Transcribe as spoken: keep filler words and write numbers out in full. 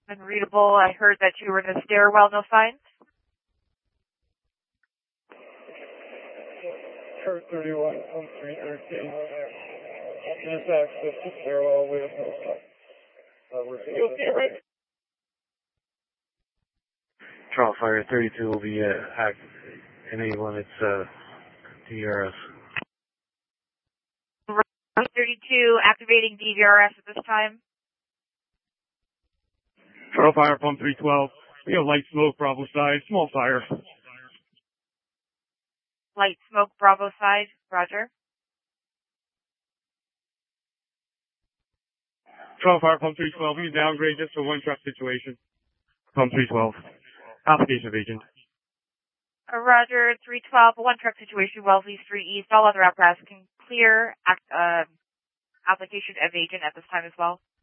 Unreadable. I heard that you were in the stairwell, no signs. Kurt thirty-one, home three thirteen. Just access the stairwell with no signs. Uh, we're You'll see it right. Trial Fire thirty-two will be uh, act enabling its uh, D R S. thirty-two activating D V R S at this time. Trial Fire pump three twelve. We have light smoke, Bravo side, small fire. Light smoke, Bravo side, roger. Trial Fire pump three twelve. We downgrade just for one truck situation. Pump three twelve. Application of agent. Uh, roger, three twelve, one truck situation, Wellesley Street East. All other apparatus can clear. Act, uh, application of agent at this time as well.